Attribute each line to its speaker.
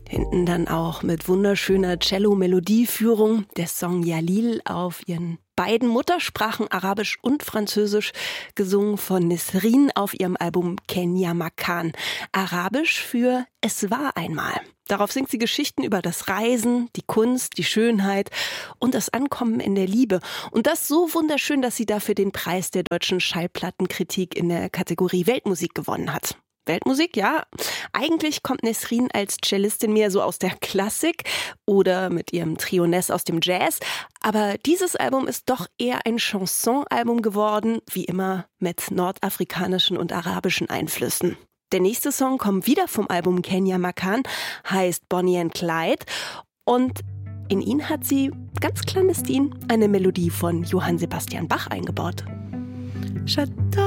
Speaker 1: Hinten dann auch mit wunderschöner Cello-Melodieführung der Song Jalil auf ihren beiden Muttersprachen, Arabisch und Französisch, gesungen von Nesrin auf ihrem Album Kenya Makan. Arabisch für Es war einmal. Darauf singt sie Geschichten über das Reisen, die Kunst, die Schönheit und das Ankommen in der Liebe. Und das so wunderschön, dass sie dafür den Preis der deutschen Schallplattenkritik in der Kategorie Weltmusik gewonnen hat. Weltmusik, ja. Eigentlich kommt Nesrin als Cellistin mehr so aus der Klassik oder mit ihrem Trio Ness aus dem Jazz. Aber dieses Album ist doch eher ein Chanson-Album geworden, wie immer mit nordafrikanischen und arabischen Einflüssen. Der nächste Song kommt wieder vom Album Kenya Makan, heißt Bonnie and Clyde. Und in ihn hat sie ganz clandestin eine Melodie von Johann Sebastian Bach eingebaut. Chateau